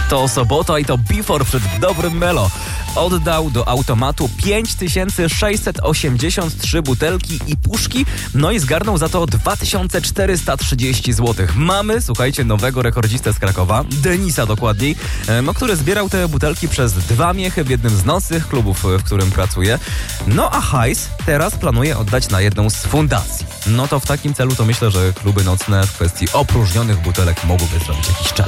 To sobota i to Before przed dobrym Melo. Oddał do automatu 5683 butelki i puszki, no i zgarnął za to 2430 zł. Mamy, słuchajcie, nowego rekordzistę z Krakowa, Denisa dokładniej, który zbierał te butelki przez 2 miechy w jednym z nocnych klubów, w którym pracuje. No a hajs teraz planuje oddać na jedną z fundacji. No to w takim celu to myślę, że kluby nocne w kwestii opróżnionych butelek mogłyby zrobić jakiś challenge.